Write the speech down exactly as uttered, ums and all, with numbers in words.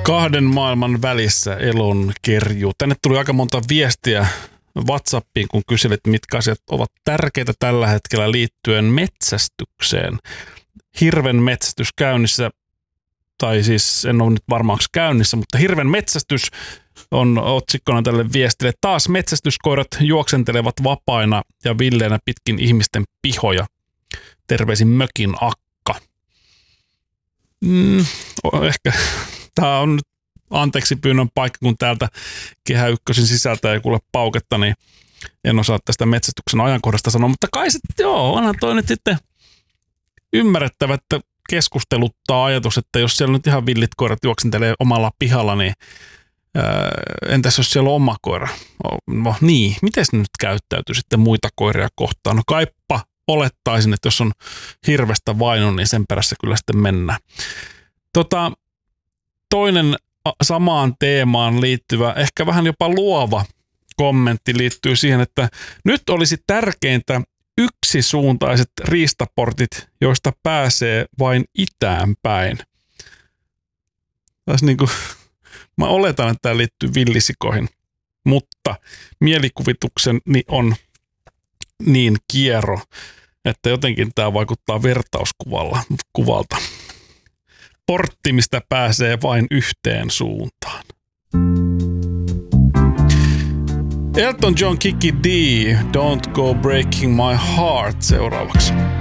Kahden maailman välissä elon kerjuu. Tänne tuli aika monta viestiä WhatsAppiin, kun kyselit, mitkä asiat ovat tärkeitä tällä hetkellä liittyen metsästykseen. Hirven metsästys käynnissä, tai siis en ole nyt varmaankin käynnissä, mutta hirven metsästys on otsikkona tälle viestille. Taas metsästyskoirat juoksentelevat vapaina ja villeinä pitkin ihmisten pihoja. Terveisin mökin akka. Mm, ehkä tämä on nyt anteeksi pyynnön paikka, kun täältä Kehä Ykkösen sisältä ei kuule pauketta, niin en osaa tästä metsästyksen ajankohdasta sanoa, mutta kai sitten joo, onhan toi nyt sitten ymmärrettävä, että keskusteluttaa ajatus, että jos siellä nyt ihan villit koirat juoksentelee omalla pihalla, niin ää, entäs jos siellä on oma koira? No niin, miten se nyt käyttäytyy sitten muita koiria kohtaan? No kaippa olettaisin, että jos on hirvestä vaino, niin sen perässä kyllä sitten mennään. Tota, toinen samaan teemaan liittyvä, ehkä vähän jopa luova kommentti liittyy siihen, että nyt olisi tärkeintä yksisuuntaiset riistaportit, joista pääsee vain itään päin. Tässä niin kuin, mä oletan, että tämä liittyy villisikoihin, mutta mielikuvitukseni on niin kiero, että jotenkin tämä vaikuttaa vertauskuvalla kuvalta. Portti, mistä pääsee vain yhteen suuntaan. Elton John, Kiki D, Don't Go Breaking My Heart seuraavaksi.